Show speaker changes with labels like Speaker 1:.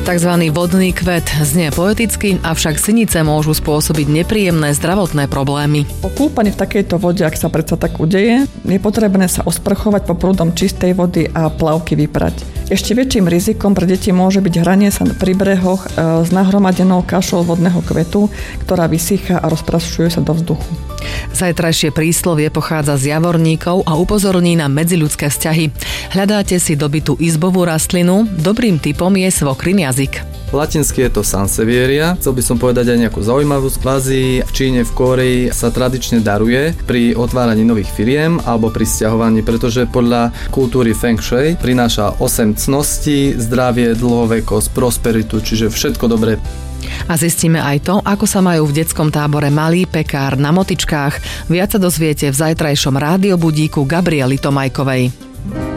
Speaker 1: Takzvaný vodný kvet znie poeticky, avšak sinice môžu spôsobiť nepríjemné zdravotné problémy.
Speaker 2: Po kúpaní v takejto vode, ak sa predsa tak udeje, je potrebné sa osprchovať po prúdom čistej vody a plavky vyprať. Ešte väčším rizikom pre deti môže byť hranie sa pri brehoch s nahromadenou kašou vodného kvetu, ktorá vysychá a rozprašuje sa do vzduchu.
Speaker 1: Zajtrajšie príslovie pochádza z Javorníkov a upozorní na medziľudské vzťahy. Hľadáte si dobytú izbovú rastlinu? Dobrým tipom je svokrin jazyk.
Speaker 3: Latinsky je to Sansevieria. Chcel by som povedať aj nejakú zaujímavú v Ázii. V Číne, v Kórei sa tradične daruje pri otváraní nových firiem alebo pri sťahovaní, pretože podľa kultúry Feng Shui prináša 8 cností, zdravie, dlhovekosť, prosperitu, čiže všetko dobré.
Speaker 1: A zistíme aj to, ako sa majú v detskom tábore Malý pekár na motičkách. Viac sa dozviete v zajtrajšom rádiobudíku Gabriely Tomajkovej.